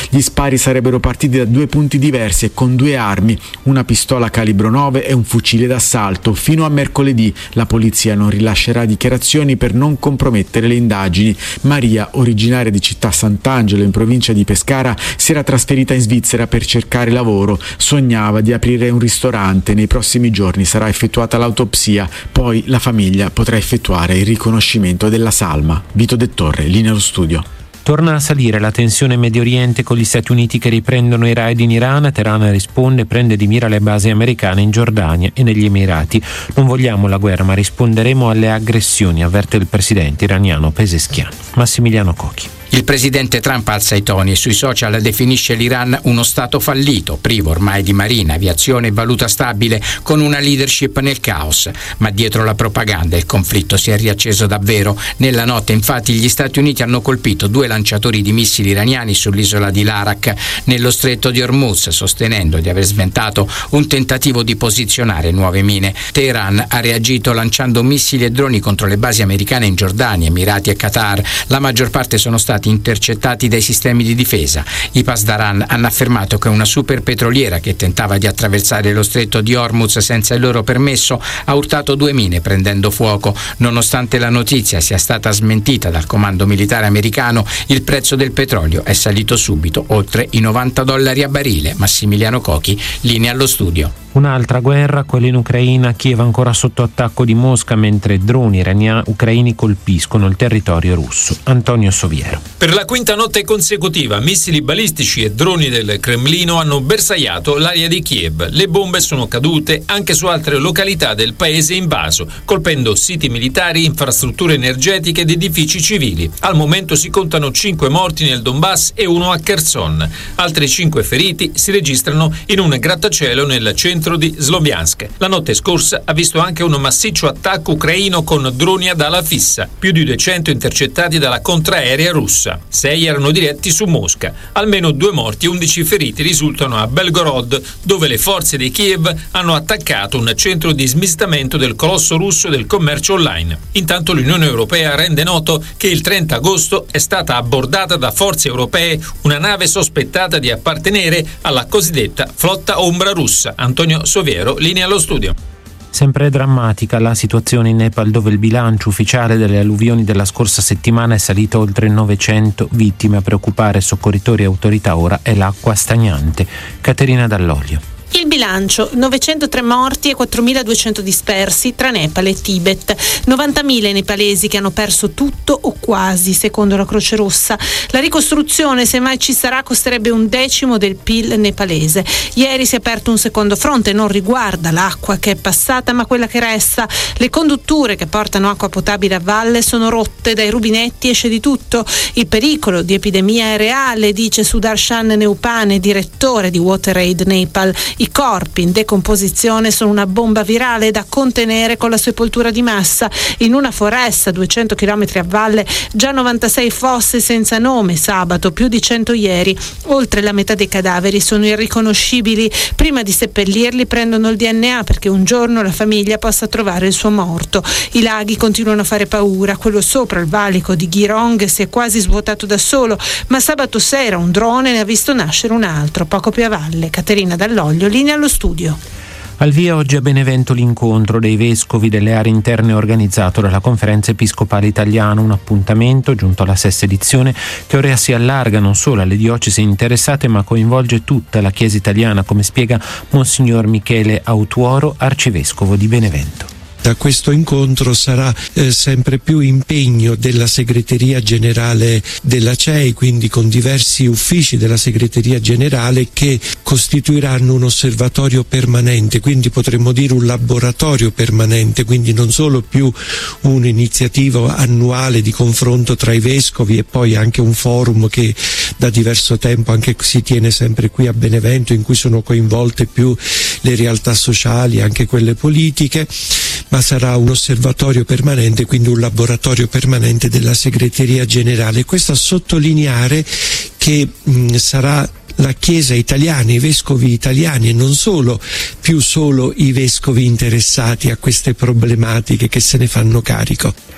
Gli spari sarebbero partiti da 2 punti diversi e con 2 armi, una pistola calibro 9 e un fucile d'assalto. Fino a mercoledì la polizia non rilascerà dichiarazioni per non compromettere le indagini. Maria, originaria di Città Sant'Angelo in provincia di Pescara, si era trasferita in Svizzera per cercare lavoro. Sognava di aprire un ristorante. Nei prossimi giorni sarà effettuata l'autopsia, poi la famiglia potrà effettuare il riconoscimento della salma. Vito De Torre, linea allo studio. Torna a salire la tensione in Medio Oriente con gli Stati Uniti che riprendono i raid in Iran. Teheran risponde e prende di mira le basi americane in Giordania e negli Emirati. Non vogliamo la guerra, ma risponderemo alle aggressioni, avverte il presidente iraniano Pezeshkian. Massimiliano Cocchi. Il presidente Trump alza i toni e sui social definisce l'Iran uno stato fallito, privo ormai di marina, aviazione e valuta stabile, con una leadership nel caos. Ma dietro la propaganda il conflitto si è riacceso davvero. Nella notte, infatti, gli Stati Uniti hanno colpito 2 lanciatori di missili iraniani sull'isola di Larak, nello stretto di Hormuz, sostenendo di aver sventato un tentativo di posizionare nuove mine. Teheran ha reagito lanciando missili e droni contro le basi americane in Giordania, Emirati e Qatar. La maggior parte sono stati intercettati dai sistemi di difesa. I Pasdaran hanno affermato che una super petroliera che tentava di attraversare lo stretto di Hormuz senza il loro permesso ha urtato 2 mine prendendo fuoco. Nonostante la notizia sia stata smentita dal comando militare americano, il prezzo del petrolio è salito subito oltre i $90 a barile. Massimiliano Cocchi, linea allo studio. Un'altra guerra, quella in Ucraina. Kiev ancora sotto attacco di Mosca mentre droni ucraini colpiscono il territorio russo. Antonio Soviero. Per la 5ª notte consecutiva missili balistici e droni del Cremlino hanno bersagliato l'area di Kiev. Le bombe sono cadute anche su altre località del paese invaso, colpendo siti militari, infrastrutture energetiche ed edifici civili. Al momento si contano 5 morti nel Donbass e 1 a Kherson. Altri 5 feriti si registrano in un grattacielo nel centro di Sloviansk. La notte scorsa ha visto anche un massiccio attacco ucraino con droni ad ala fissa, più di 200 intercettati dalla contraerea russa. 6 erano diretti su Mosca. Almeno 2 morti e 11 feriti risultano a Belgorod, dove le forze di Kiev hanno attaccato un centro di smistamento del colosso russo del commercio online. Intanto l'Unione Europea rende noto che il 30 agosto è stata abbordata da forze europee una nave sospettata di appartenere alla cosiddetta flotta ombra russa. Antonio Soviero, linea allo studio. Sempre drammatica la situazione in Nepal, dove il bilancio ufficiale delle alluvioni della scorsa settimana è salito oltre 900 vittime. A preoccupare soccorritori e autorità ora è l'acqua stagnante. Caterina Dall'Olio. Il bilancio: 903 morti e 4.200 dispersi tra Nepal e Tibet. 90.000 i nepalesi che hanno perso tutto o quasi, secondo la Croce Rossa. La ricostruzione, se mai ci sarà, costerebbe 1/10 del PIL nepalese. Ieri si è aperto un secondo fronte, non riguarda l'acqua che è passata, ma quella che resta. Le condutture che portano acqua potabile a valle sono rotte, dai rubinetti esce di tutto. Il pericolo di epidemia è reale, dice Sudarshan Neupane, direttore di WaterAid Nepal. I corpi in decomposizione sono una bomba virale da contenere con la sepoltura di massa. In una foresta a 200 km a valle, già 96 fosse senza nome sabato, più di 100 ieri. Oltre la metà dei cadaveri sono irriconoscibili. Prima di seppellirli prendono il DNA perché un giorno la famiglia possa trovare il suo morto. I laghi continuano a fare paura. Quello sopra il valico di Girong si è quasi svuotato da solo, ma sabato sera un drone ne ha visto nascere un altro poco più a valle. Caterina Dall'Olio, linea allo studio. Al via oggi a Benevento l'incontro dei vescovi delle aree interne organizzato dalla Conferenza Episcopale Italiana, un appuntamento giunto alla 6ª edizione che ora si allarga non solo alle diocesi interessate ma coinvolge tutta la Chiesa italiana, come spiega Monsignor Michele Autuoro, arcivescovo di Benevento. Da questo incontro sarà sempre più impegno della segreteria generale della CEI, quindi con diversi uffici della segreteria generale che costituiranno un osservatorio permanente, quindi potremmo dire un laboratorio permanente, quindi non solo più un'iniziativa annuale di confronto tra i vescovi e poi anche un forum che da diverso tempo anche si tiene sempre qui a Benevento, in cui sono coinvolte più le realtà sociali, anche quelle politiche, ma sarà un osservatorio permanente, quindi un laboratorio permanente della segreteria generale. Questo a sottolineare che sarà la Chiesa italiana, i vescovi italiani e non solo i vescovi interessati a queste problematiche che se ne fanno carico.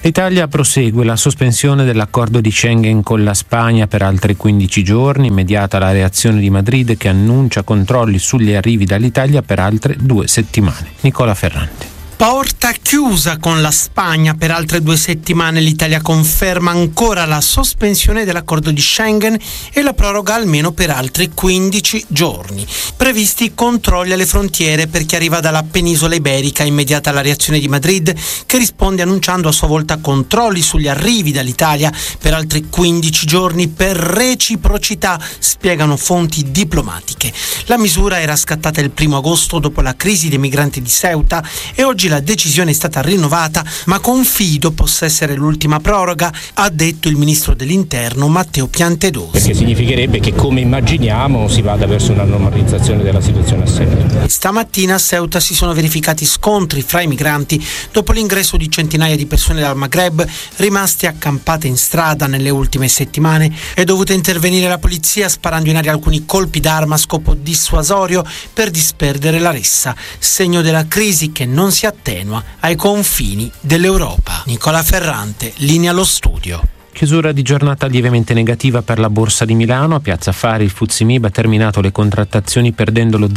L'Italia prosegue la sospensione dell'accordo di Schengen con la Spagna per altri 15 giorni, immediata la reazione di Madrid che annuncia controlli sugli arrivi dall'Italia per altre 2 settimane. Nicola Ferrante. Porta chiusa con la Spagna per altre 2 settimane. L'Italia conferma ancora la sospensione dell'accordo di Schengen e la proroga almeno per altri 15 giorni. Previsti controlli alle frontiere per chi arriva dalla penisola iberica, immediata la reazione di Madrid che risponde annunciando a sua volta controlli sugli arrivi dall'Italia per altri 15 giorni per reciprocità, spiegano fonti diplomatiche. La misura era scattata il 1 agosto dopo la crisi dei migranti di Ceuta e oggi la decisione è stata rinnovata, ma confido possa essere l'ultima proroga, ha detto il ministro dell'Interno Matteo Piantedosi. Perché significherebbe che, come immaginiamo, si vada verso una normalizzazione della situazione a Ceuta. Stamattina a Ceuta si sono verificati scontri fra i migranti dopo l'ingresso di centinaia di persone dal Maghreb rimaste accampate in strada nelle ultime settimane. È dovuta intervenire la polizia sparando in aria alcuni colpi d'arma a scopo dissuasorio per disperdere la ressa, segno della crisi che non si attenua ai confini dell'Europa. Nicola Ferrante, linea allo studio. Chiusura di giornata lievemente negativa per la Borsa di Milano. A Piazza Affari il FTSE MIB ha terminato le contrattazioni perdendo lo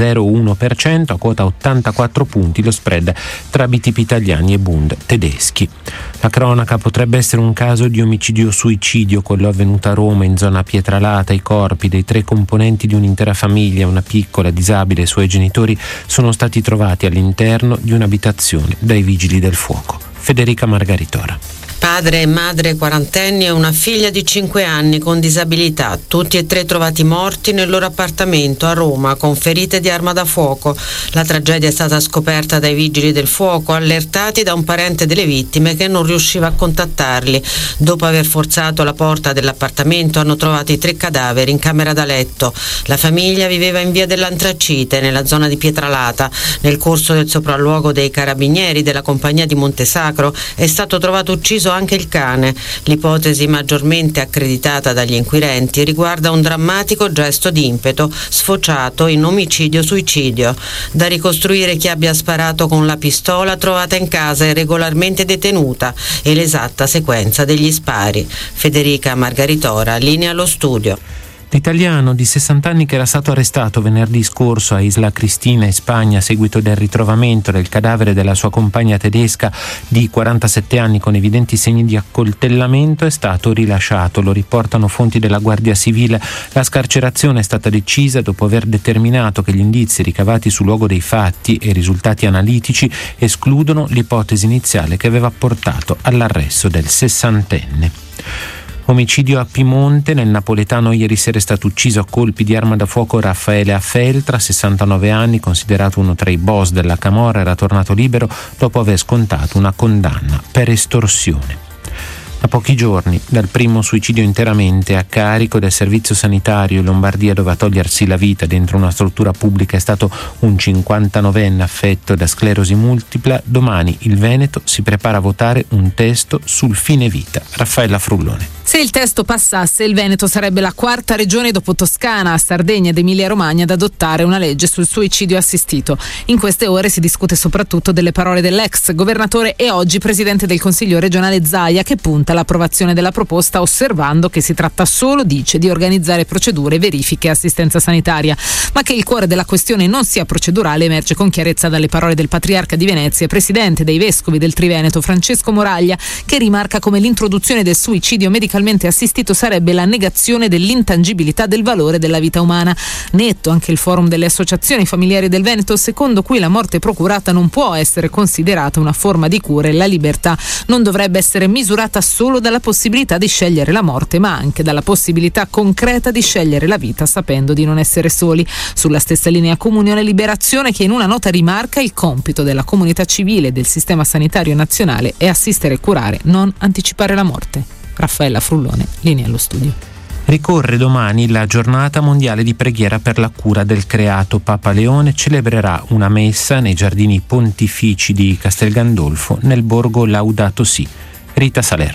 0,01% a quota 84 punti lo spread tra BTP italiani e Bund tedeschi. La cronaca: potrebbe essere un caso di omicidio-suicidio quello avvenuto a Roma in zona Pietralata. I corpi dei 3 componenti di un'intera famiglia, una piccola disabile e i suoi genitori, sono stati trovati all'interno di un'abitazione dai vigili del fuoco. Federica Margaritora. Padre e madre quarantenni e una figlia di 5 anni con disabilità, tutti e 3 trovati morti nel loro appartamento a Roma con ferite di arma da fuoco. La tragedia è stata scoperta dai vigili del fuoco, allertati da un parente delle vittime che non riusciva a contattarli. Dopo aver forzato la porta dell'appartamento hanno trovato i 3 cadaveri in camera da letto. La famiglia viveva in via dell'Antracite, nella zona di Pietralata. Nel corso del sopralluogo dei carabinieri della compagnia di Montesacro è stato trovato ucciso anche il cane. L'ipotesi maggiormente accreditata dagli inquirenti riguarda un drammatico gesto di impeto sfociato in omicidio-suicidio. Da ricostruire chi abbia sparato con la pistola trovata in casa e regolarmente detenuta e l'esatta sequenza degli spari. Federica Margaritora, linea allo studio. L'italiano di 60 anni che era stato arrestato venerdì scorso a Isla Cristina in Spagna a seguito del ritrovamento del cadavere della sua compagna tedesca di 47 anni con evidenti segni di accoltellamento è stato rilasciato. Lo riportano fonti della Guardia Civile. La scarcerazione è stata decisa dopo aver determinato che gli indizi ricavati sul luogo dei fatti e i risultati analitici escludono l'ipotesi iniziale che aveva portato all'arresto del 60enne. Omicidio a Piemonte. Nel napoletano ieri sera è stato ucciso a colpi di arma da fuoco Raffaele Afeltra, 69 anni, considerato uno tra i boss della camorra. Era tornato libero dopo aver scontato una condanna per estorsione. A pochi giorni dal primo suicidio interamente a carico del servizio sanitario in Lombardia, dove a togliersi la vita dentro una struttura pubblica è stato un 59enne affetto da sclerosi multipla, domani il Veneto si prepara a votare un testo sul fine vita. Raffaella Frullone. Se il testo passasse, il Veneto sarebbe la 4ª regione dopo Toscana, Sardegna ed Emilia-Romagna ad adottare una legge sul suicidio assistito. In queste ore si discute soprattutto delle parole dell'ex governatore e oggi presidente del Consiglio regionale Zaia, che punta all'approvazione della proposta osservando che si tratta solo, dice, di organizzare procedure, verifiche e assistenza sanitaria. Ma che il cuore della questione non sia procedurale emerge con chiarezza dalle parole del patriarca di Venezia e presidente dei vescovi del Triveneto Francesco Moraglia, che rimarca come l'introduzione del suicidio medicalmente assistito sarebbe la negazione dell'intangibilità del valore della vita umana. Netto anche il forum delle associazioni familiari del Veneto, secondo cui la morte procurata non può essere considerata una forma di cura e la libertà non dovrebbe essere misurata solo dalla possibilità di scegliere la morte, ma anche dalla possibilità concreta di scegliere la vita sapendo di non essere soli. Sulla stessa linea Comunione Liberazione, che in una nota rimarca il compito della comunità civile e del sistema sanitario nazionale è assistere e curare, non anticipare la morte. Raffaella Frullone, linea allo studio. Ricorre domani la giornata mondiale di preghiera per la cura del creato. Papa Leone celebrerà una messa nei giardini pontifici di Castel Gandolfo nel borgo Laudato Si. Rita Salerno.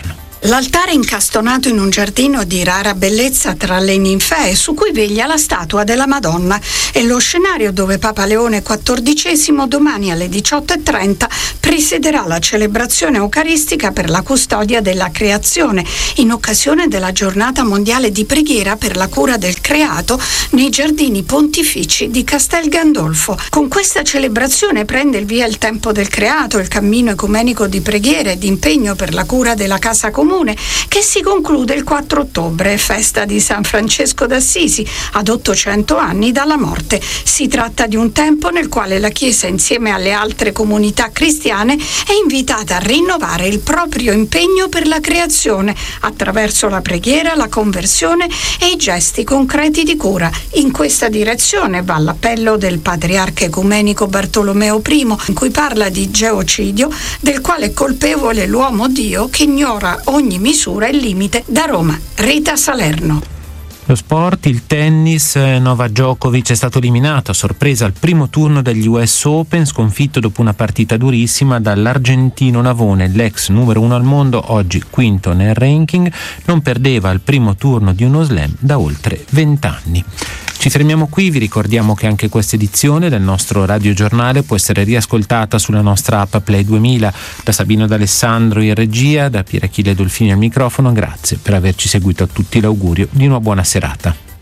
L'altare incastonato in un giardino di rara bellezza tra le ninfee, su cui veglia la statua della Madonna, è lo scenario dove Papa Leone XIV domani alle 18:30 presiederà la celebrazione eucaristica per la custodia della creazione, in occasione della giornata mondiale di preghiera per la cura del creato nei giardini pontifici di Castel Gandolfo. Con questa celebrazione prende il via il tempo del creato, il cammino ecumenico di preghiera e di impegno per la cura della casa comune, che si conclude il 4 ottobre, festa di San Francesco d'Assisi, ad 800 anni dalla morte. Si tratta di un tempo nel quale la Chiesa, insieme alle altre comunità cristiane, è invitata a rinnovare il proprio impegno per la creazione attraverso la preghiera, la conversione e i gesti concreti di cura. In questa direzione va l'appello del patriarca ecumenico Bartolomeo I, in cui parla di geocidio, del quale è colpevole l'uomo Dio che ignora ogni misura e limite. Da Roma, Rita Salerno. Lo sport, il tennis, Novak Djokovic è stato eliminato a sorpresa al primo turno degli US Open, sconfitto dopo una partita durissima dall'argentino Navone, l'ex numero 1 al mondo, oggi quinto nel ranking, non perdeva al primo turno di uno slam da oltre 20 anni. Ci fermiamo qui, vi ricordiamo che anche questa edizione del nostro radiogiornale può essere riascoltata sulla nostra app Play 2000. Da Sabino D'Alessandro in regia, da Pierachille Dolfini al microfono, grazie per averci seguito a tutti, l'augurio di una buona serata.